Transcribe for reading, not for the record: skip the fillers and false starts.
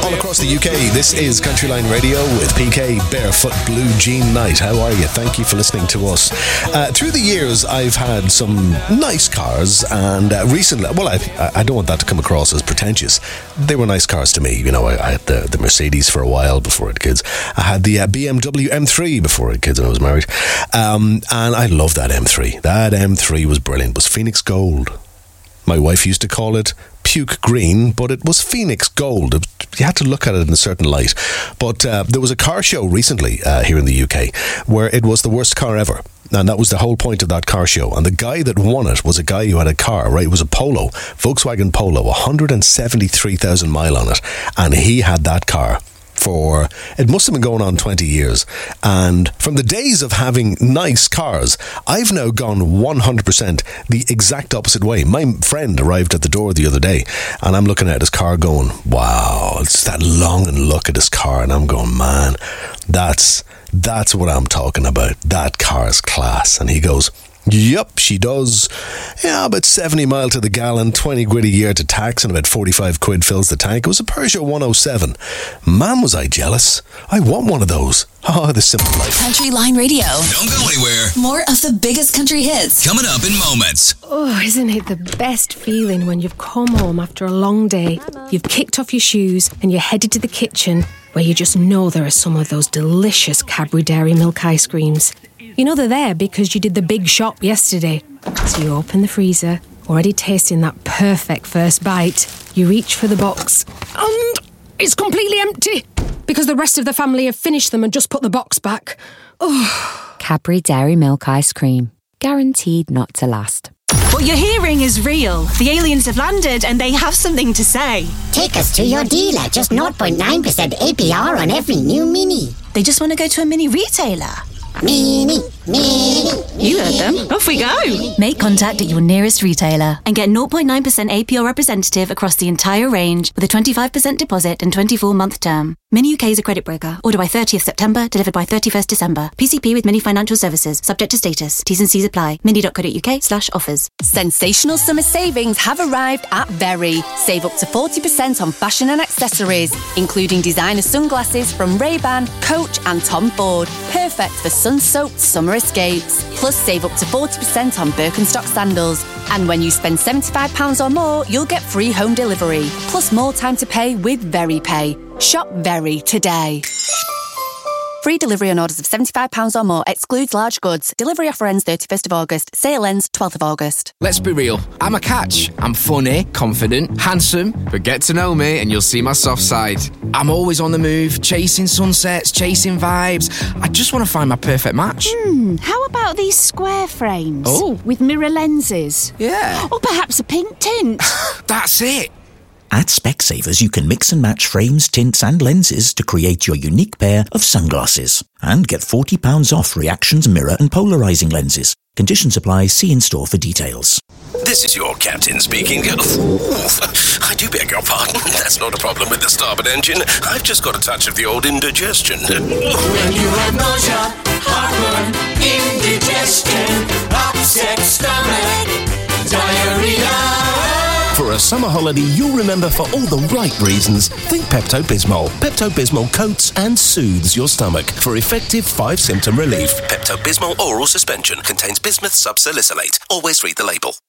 all across the UK. This is Countryline Radio with PK, Barefoot Blue Jean Knight. How are you? Thank you for listening to us. Through the years, I've had some nice cars, and recently, well, I don't want that to come across as pretentious. They were nice cars to me. You know, I had the Mercedes for a while before I had kids. I had the BMW M3 before I had kids and I was married. And I love that M3. That M3 was brilliant. It was Phoenix Gold. My wife used to call it puke green, but it was Phoenix Gold. You had to look at it in a certain light. But there was a car show recently here in the UK where it was the worst car ever. And that was the whole point of that car show. And the guy that won it was a guy who had a car, right? It was a Polo, Volkswagen Polo, 173,000 mile on it. And he had that car for, it must have been going on 20 years. And from the days of having nice cars, I've now gone 100% the exact opposite way. My friend arrived at the door the other day and I'm looking at his car going, wow, it's that long and look at his car, and I'm going, man, that's what I'm talking about. That car's class. And he goes, yup, she does. Yeah, about 70 mile to the gallon, 20 quid a year to tax, and about 45 quid fills the tank. It was a Peugeot 107. Man, was I jealous. I want one of those. Oh, the simple life. Countryline Radio. Don't go anywhere. More of the biggest country hits. Coming up in moments. Oh, isn't it the best feeling when you've come home after a long day, you've kicked off your shoes, and you're headed to the kitchen, where you just know there are some of those delicious Cadbury Dairy Milk ice creams. You know they're there because you did the big shop yesterday. So you open the freezer, already tasting that perfect first bite. You reach for the box, and it's completely empty because the rest of the family have finished them and just put the box back. Oh. Cadbury Dairy Milk ice cream. Guaranteed not to last. What you're hearing is real. The aliens have landed and they have something to say. Take us to your dealer. Just 0.9% APR on every new Mini. They just want to go to a mini retailer. Mini. You heard them. Off we go. Make contact at your nearest retailer and get 0.9% APR representative across the entire range with a 25% deposit and 24-month term. Mini UK is a credit broker. Order by 30th September, delivered by 31st December. PCP with Mini Financial Services. Subject to status. T's and C's apply. mini.co.uk/offers. Sensational summer savings have arrived at Very. Save up to 40% on fashion and accessories, including designer sunglasses from Ray-Ban, Coach and Tom Ford. Perfect for sun-soaked summer escapes. Plus, save up to 40% on Birkenstock sandals. And when you spend £75 or more, you'll get free home delivery. Plus, more time to pay with Very Pay. Shop Very today. Free delivery on orders of £75 or more. Excludes large goods. Delivery offer ends 31st of August. Sale ends 12th of August. Let's be real. I'm a catch. I'm funny, confident, handsome, but get to know me and you'll see my soft side. I'm always on the move, chasing sunsets, chasing vibes. I just want to find my perfect match. How about these square frames? Oh. With mirror lenses? Yeah. Or perhaps a pink tint? That's it. At Specsavers, you can mix and match frames, tints and lenses to create your unique pair of sunglasses. And get £40 off Reactions mirror and polarising lenses. Conditions apply. See in-store for details. This is your captain speaking. I do beg your pardon. That's not a problem with the starboard engine. I've just got a touch of the old indigestion. When you have nausea, heartburn, indigestion, upset stomach, diarrhea. For a summer holiday you'll remember for all the right reasons, think Pepto-Bismol. Pepto-Bismol coats and soothes your stomach for effective 5-symptom relief. Pepto-Bismol oral suspension contains bismuth subsalicylate. Always read the label.